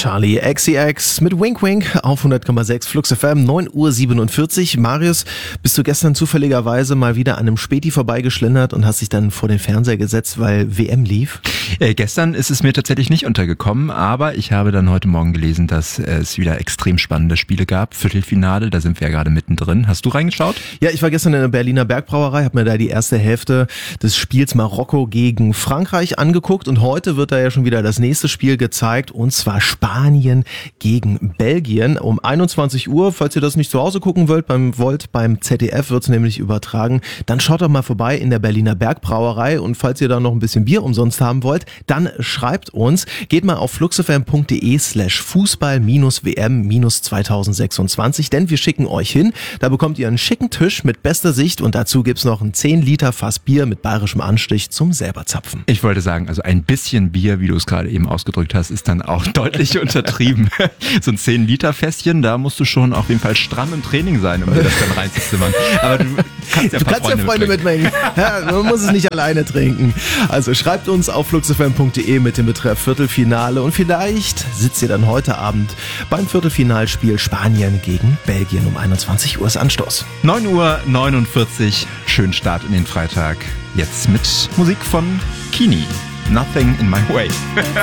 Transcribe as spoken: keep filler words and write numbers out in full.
Charlie X C X mit Wink Wink auf hundert Komma sechs Flux F M, neun Uhr siebenundvierzig. Marius, bist du gestern zufälligerweise mal wieder an einem Späti vorbeigeschlendert und hast dich dann vor den Fernseher gesetzt, weil W M lief? Äh, gestern ist es mir tatsächlich nicht untergekommen, aber ich habe dann heute Morgen gelesen, dass es wieder extrem spannende Spiele gab. Viertelfinale, da sind wir ja gerade mittendrin. Hast du reingeschaut? Ja, ich war gestern in der Berliner Bergbrauerei, habe mir da die erste Hälfte des Spiels Marokko gegen Frankreich angeguckt und heute wird da ja schon wieder das nächste Spiel gezeigt, und zwar Spanien gegen Belgien um einundzwanzig Uhr. Falls ihr das nicht zu Hause gucken wollt, beim, wollt, beim Z D F wird es nämlich übertragen, dann schaut doch mal vorbei in der Berliner Bergbrauerei, und falls ihr da noch ein bisschen Bier umsonst haben wollt, dann schreibt uns, geht mal auf fluxfm.de slash Fußball minus W M minus zweitausendsechsundzwanzig, denn wir schicken euch hin, da bekommt ihr einen schicken Tisch mit bester Sicht und dazu gibt's noch ein zehn Liter Fass Bier mit bayerischem Anstich zum selber zapfen. Ich wollte sagen, also ein bisschen Bier, wie du es gerade eben ausgedrückt hast, ist dann auch deutlich untertrieben. So ein zehn Liter Fässchen, da musst du schon auf jeden Fall stramm im Training sein, um dir das dann reinzuzimmern. Aber du kannst ja, du kannst Freunde, ja Freunde mitbringen. Ja, man muss es nicht alleine trinken. Also schreibt uns auf fluxfm.de mit dem Betreff Viertelfinale und vielleicht sitzt ihr dann heute Abend beim Viertelfinalspiel Spanien gegen Belgien um einundzwanzig Uhr ist Anstoß. neun Uhr neunundvierzig, schönen Start in den Freitag. Jetzt mit Musik von Kini. Nothing in my way.